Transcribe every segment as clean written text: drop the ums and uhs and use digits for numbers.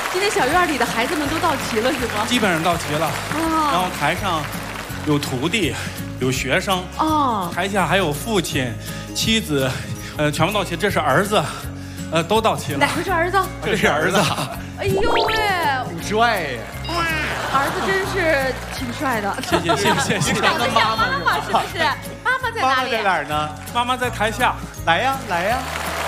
今天小院里的孩子们都到齐了是吗？ 基本上到齐了。然后台上有徒弟，有学生。台下还有父亲、妻子，全部到齐。这是儿子，都到齐了。 哪个是儿子？ 这是儿子。 哎呦喂， 挺帅呀！ 儿子真是挺帅的。 谢谢。 长得像妈妈是不是？妈妈在哪里？ 在哪儿呢？ 妈妈在台下。 来呀，来呀！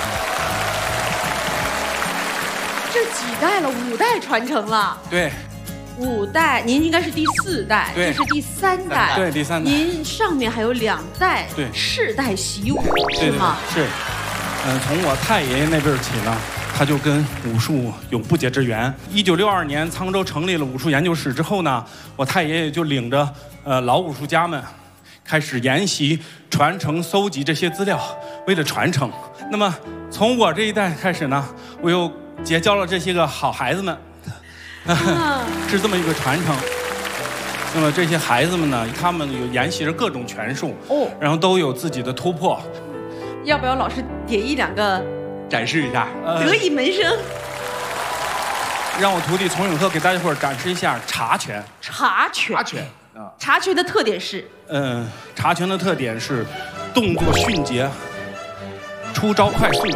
这几代了？5代传承了。 对。 5代，您应该是第4代，这是第3代。 对，第3代。 您上面还有2代， 对， 世代习武是吗？ 是。从我太爷爷那辈儿起呢。他就跟武术有不解之缘。1962年，沧州成立了武术研究室之后呢，我太爷爷就领着老武术家们，开始研习、传承、搜集这些资料，为了传承。那么从我这一代开始呢，我又结交了这些个好孩子们，是这么一个传承。那么这些孩子们呢，他们有研习着各种拳术，然后都有自己的突破。 要不要老师点1、2个？ 展示一下， 得意门生， 让我徒弟丛永鹤给大家伙展示一下茶拳。 茶拳啊，茶拳的特点是， 茶拳的特点是动作迅捷，出招快速，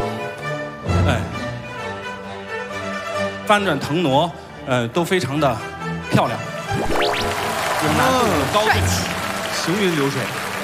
翻转腾挪，都非常的漂亮，有难度，有高度， 行云流水。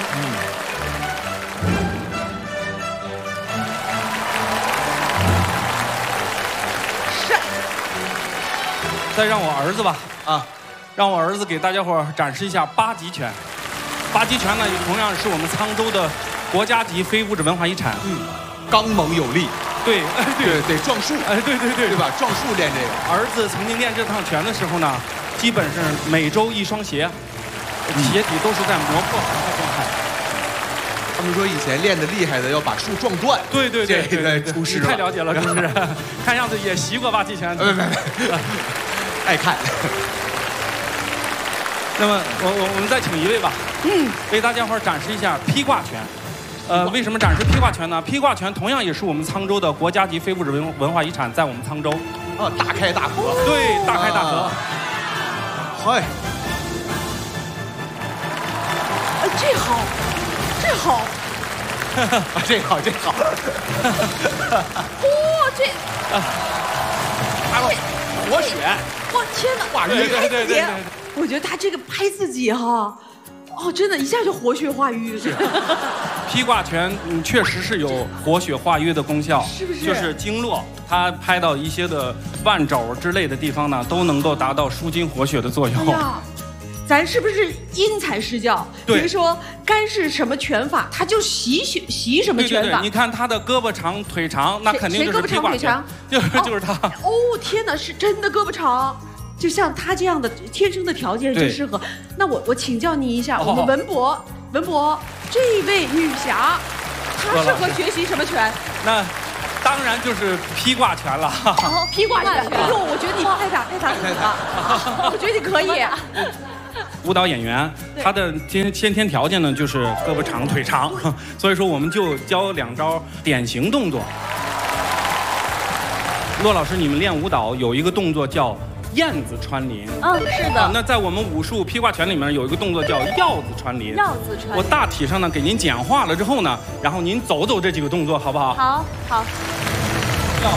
再让我儿子吧，让我儿子给大家伙展示一下8极拳。8极拳呢，同样是我们沧州的国家级非物质文化遗产。 刚猛有力。对，得撞树。对吧？撞树练这个。 儿子曾经练这套拳的时候呢，基本是每周1双鞋，鞋底都是在磨破痕的状态。 他们说以前练得厉害的要把树撞断。对，这个出师了。 太了解了，主持人。看样子也习过8极拳。 没。爱看。 那么我们再请1位吧，为大家伙展示一下劈挂拳。为什么展示劈挂拳呢？劈挂拳同样也是我们沧州的国家级非物质文化遗产，在我们沧州。 大开大合。 对，大开大合。 嗨。 这好。 这好。活血。 哇，天哪！ 化瘀。 对。我觉得他这个拍自己哈，真的一下就活血化瘀。 劈挂拳确实是有活血化瘀的功效， 是不是？ 就是经络，它拍到一些的腕肘之类的地方呢，都能够达到舒筋活血的作用。 咱是不是因材施教？比如说该是什么拳法，他就习什么拳法。 对，你看他的胳膊长腿长，那肯定就是劈挂拳。就是他。 天哪，是真的胳膊长。就像他这样的天生的条件就适合。那我请教你一下，我们文博这位女侠，她适合学习什么拳？ 那当然就是劈挂拳了。 劈挂拳。哎呦，我觉得你太打了，我觉得你可以。 舞蹈演员他的先天条件呢就是胳膊长腿长，所以说我们就教2招典型动作。骆老师，你们练舞蹈有一个动作叫燕子穿林。 是的。 那在我们武术劈挂拳里面有一个动作叫鹞子穿林。 鹞子穿林。 我大体上呢给您简化了之后呢，然后您走这几个动作好不好？ 好。 鹞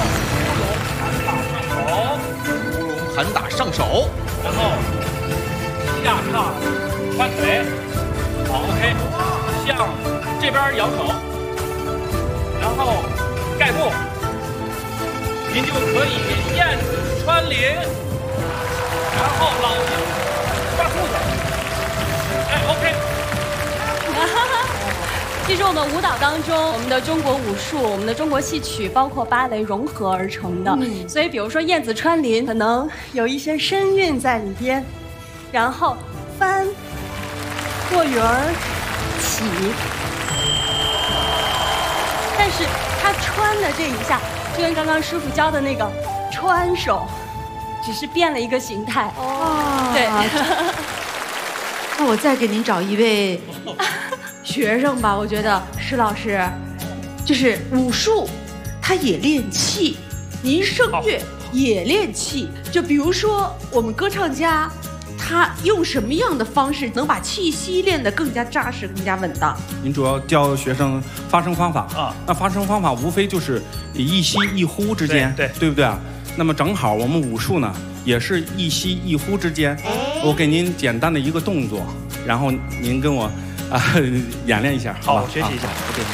乌龙喊打上手，然后下叉翻腿，好 OK， 向这边摇手，然后盖步，您就可以燕子穿林。然后老鹰抓兔子，OK。 其实我们舞蹈当中，我们的中国武术、我们的中国戏曲，包括芭蕾融合而成的。所以比如说燕子穿林，可能有一些身韵在里边，然后翻、过圆儿、起。但是他穿的这一下，就跟刚刚师傅教的那个穿手。只是变了一个形态对。 那我再给您找一位学生吧。我觉得施老师，就是武术，他也练气。您声乐也练气。就比如说我们歌唱家，他用什么样的方式能把气息练得更加扎实、更加稳当？ 您主要教学生发声方法啊，那发声方法无非就是一吸一呼之间，对不对啊？那么正好我们武术呢，也是一吸一呼之间。我给您简单的一个动作，然后您跟我演练一下， 好，我学习一下。OK。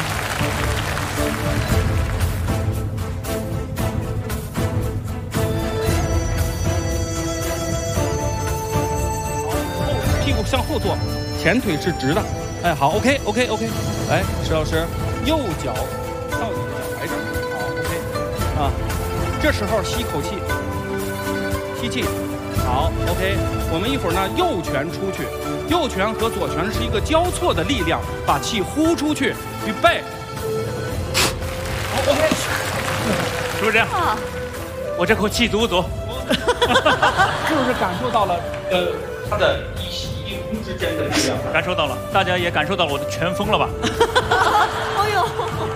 屁股向后坐，前腿是直的。哎，好 ，OK。来，石老师，右脚到你的脚踝上。好 ，OK。啊，这时候吸口气，吸气。好 ，OK。我们一会儿呢，右拳出去，右拳和左拳是一个交错的力量，把气呼出去。预备。好 ，OK。 是不是这样？我这口气足不足？ 是不是感受到了他的一吸一呼之间的力量？ 感受到了，大家也感受到了我的拳风了吧？ 哎呦，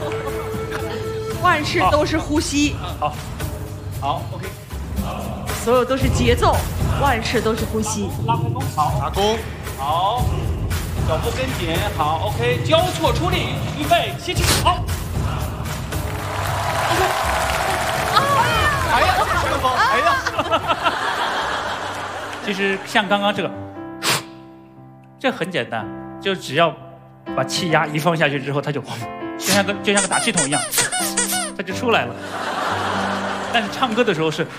万事都是呼吸。 好 ，OK。 所有都是节奏，万事都是呼吸。 拉开弓，好， 打弓， 好，脚步跟紧，好 ，OK， 交错出力，预备，吸气，好。OK。 哎呀，这是旋风，哎呀。 其实像刚刚这个，这很简单，就只要把气压一放下去之后，它就像个打气筒一样，它就出来了。但是唱歌的时候是。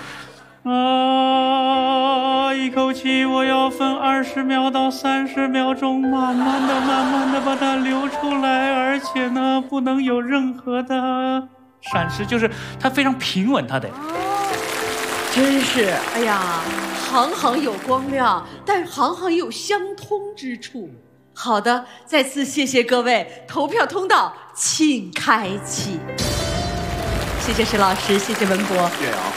一口气我要分20秒到30秒钟，慢慢的把它流出来，而且呢，不能有任何的闪失，就是它非常平稳，它得。 真是，哎呀，行行有光亮，但行行有相通之处。好的，再次谢谢各位，投票通道请开启。谢谢石老师，谢谢文博。 谢啊。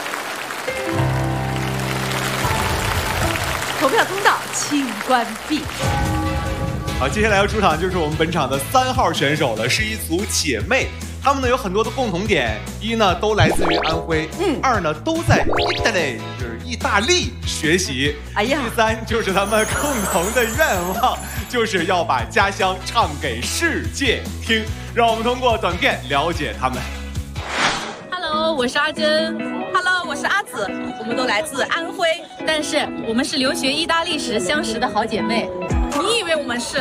投票通道请关闭。 好，接下来要出场就是我们本场的3号选手了，是一组姐妹。她们呢有很多的共同点，一呢都来自于安徽，二呢都在意大利学习， 哎呀， 第三就是她们共同的愿望，就是要把家乡唱给世界听。让我们通过短片了解她们。 Hello， 我是阿珍。Hello， 我是阿紫。我们都来自安徽，但是我们是留学意大利时相识的好姐妹。你以为我们是？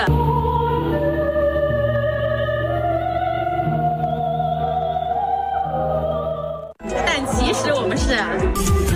但其实我们是